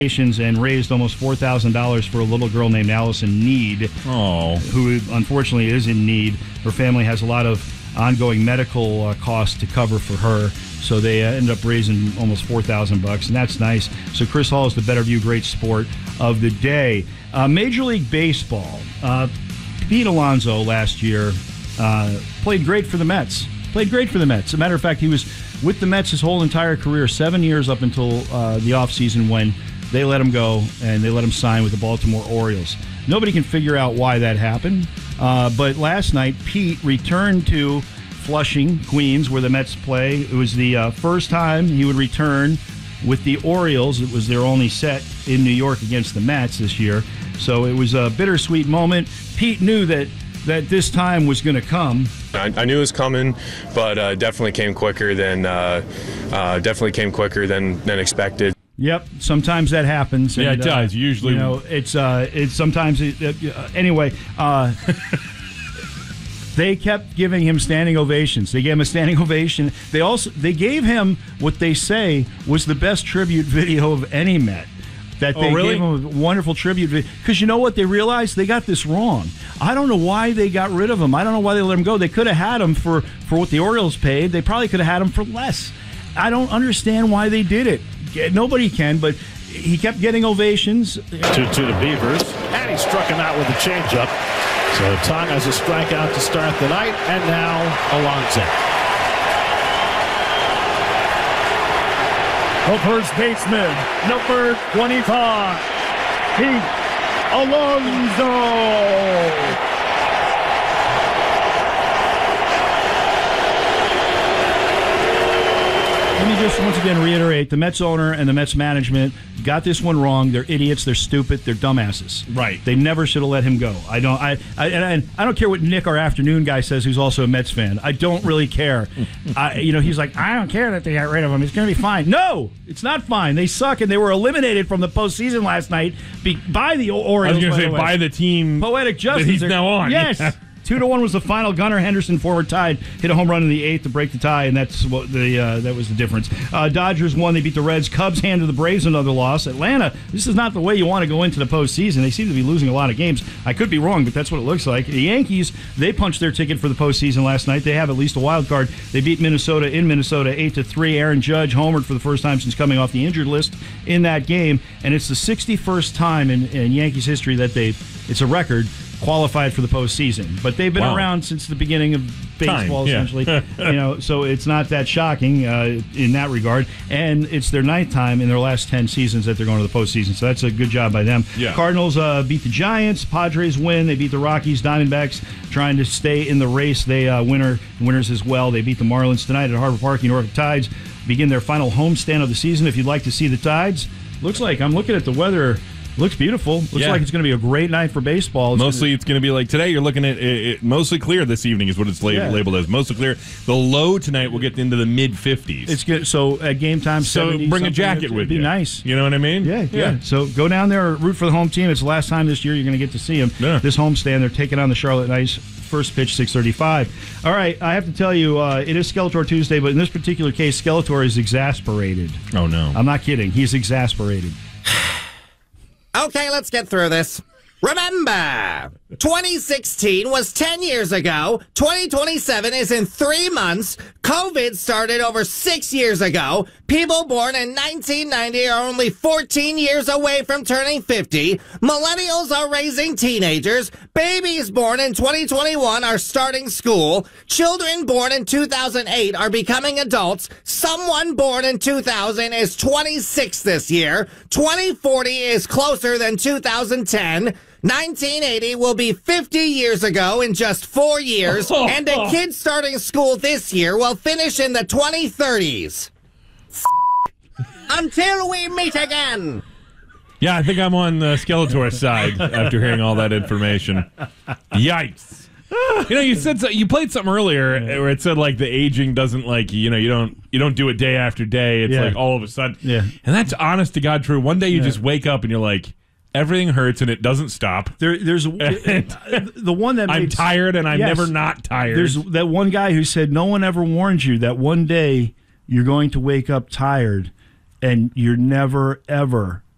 and raised almost $4,000 for a little girl named Allison Need, who unfortunately is in need. Her family has a lot of ongoing medical costs to cover for her, so they ended up raising almost $4,000, and that's nice. So Chris Hall is the Better View Great Sport of the day. Major League Baseball, Pete Alonso last year played great for the Mets. As a matter of fact, he was with the Mets his whole entire career, 7 years up until the offseason when they let him go and they let him sign with the Baltimore Orioles. Nobody can figure out why that happened. But last night, Pete returned to Flushing, Queens, where the Mets play. It was the first time he would return with the Orioles. It was their only set in New York against the Mets this year. So it was a bittersweet moment. Pete knew that this time was going to come. I knew it was coming, but definitely came quicker than expected. Yep, sometimes that happens. Yeah, it does. Usually, it's sometimes. Anyway, they kept giving him standing ovations. They gave him a standing ovation. They gave him what they say was the best tribute video of any Met. That they really? gave him a wonderful tribute video. Because you know what? They realized they got this wrong. I don't know why they got rid of him. I don't know why they let him go. They could have had him for what the Orioles paid. They probably could have had him for less. I don't understand why they did it. Nobody can, but he kept getting ovations. To the Beavers, and he struck him out with a changeup. So Tong has a strikeout to start the night, and now Alonso. The first baseman, number 25, Pete Alonso. Let me just once again reiterate, the Mets owner and the Mets management got this one wrong. They're idiots. They're stupid. They're dumbasses. Right. They never should have let him go. I don't care what Nick, our afternoon guy, says, who's also a Mets fan. I don't really care. He's like, I don't care that they got rid of him. It's going to be fine. No, it's not fine. They suck, and they were eliminated from the postseason last night by the Orioles. I was going to say by the team Poetic Justice that he's now on. Yes. 2-1 was the final. Gunnar Henderson, forward tied, hit a home run in the 8th to break the tie, and that's what that was the difference. Dodgers won. They beat the Reds. Cubs handed the Braves another loss. Atlanta, this is not the way you want to go into the postseason. They seem to be losing a lot of games. I could be wrong, but that's what it looks like. The Yankees, they punched their ticket for the postseason last night. They have at least a wild card. They beat Minnesota in Minnesota 8-3. Aaron Judge homered for the first time since coming off the injured list in that game, and it's the 61st time in Yankees history that it's a record, qualified for the postseason. But they've been around since the beginning of baseball, essentially. So it's not that shocking in that regard. And it's their 9th time in their last 10 seasons that they're going to the postseason. So that's a good job by them. Yeah. Cardinals beat the Giants. Padres win. They beat the Rockies. Diamondbacks trying to stay in the race. They winners as well. They beat the Marlins tonight at Harbor Park. Norfolk Tides begin their final homestand of the season. If you'd like to see the Tides, looks like I'm looking at the weather. Looks beautiful. Looks like it's going to be a great night for baseball. It's going to be like today. You're looking at it mostly clear this evening is what it's labeled as. Mostly clear. The low tonight will get into the mid-50s. It's good. So at game time, so bring a jacket with you. Be nice. You know what I mean? Yeah. So go down there, root for the home team. It's the last time this year you're going to get to see them. Yeah. This homestand, they're taking on the Charlotte Knights. First pitch, 6:35. All right, I have to tell you, it is Skeletor Tuesday, but in this particular case, Skeletor is exasperated. Oh, no. I'm not kidding. He's exasperated. Okay, let's get through this. Remember, 2016 was 10 years ago. 2027 is in 3 months. COVID started over 6 years ago. People born in 1990 are only 14 years away from turning 50. Millennials are raising teenagers. Babies born in 2021 are starting school. Children born in 2008 are becoming adults. Someone born in 2000 is 26 this year. 2040 is closer than 2010. 1980 will be 50 years ago in just 4 years, and a kid starting school this year will finish in the 2030s. Until we meet again. Yeah, I think I'm on Skeletor's side after hearing all that information. Yikes. You played something earlier where it said like the aging doesn't you don't do it day after day. It's like all of a sudden. Yeah. And that's honest to God true. One day you just wake up and you're like, everything hurts and it doesn't stop. There's the one that I'm tired and I'm never not tired. There's that one guy who said no one ever warned you that one day you're going to wake up tired and you're never ever